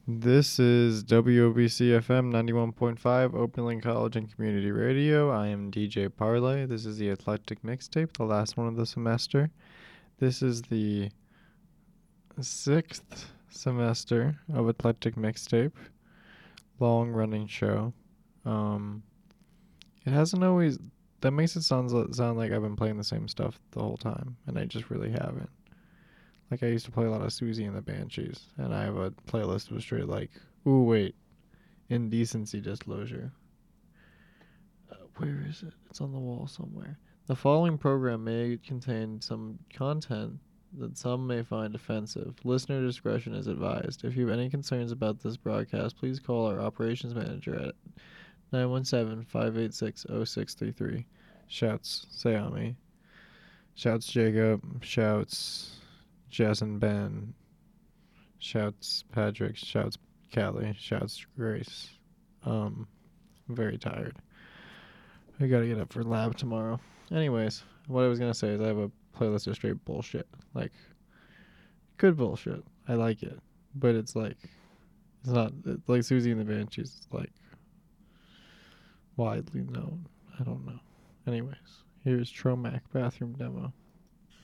This is WOBC FM 91.5, Openland College and Community Radio. I am DJ Parlay. This is the Eclectic Mixtape, the last one of the semester. This is the 6th semester of Eclectic Mixtape, long running show. It hasn't always, that makes it sound like I've been playing the same stuff the whole time, and I just really haven't. Like, I used to play a lot of Susie and the Banshees, and I have a playlist with straight like, ooh, wait, Indecency Disclosure. Where is it? It's on the wall somewhere. The following program may contain some content that some may find offensive. Listener discretion is advised. If you have any concerns about this broadcast, please call our operations manager at 917-586-0633. Shouts Sayami. Shouts Jacob. Shouts Jess and Ben. Shouts Patrick. Shouts Callie. Shouts Grace. I'm very tired. I gotta get up for lab tomorrow. Anyways, what I was gonna say is I have a playlist of straight bullshit. Like, good bullshit. I like it. But it's like, it's not, like Susie and the Banshees, it's like, widely known. I don't know. Anyways, here's Tromac Bathroom Demo.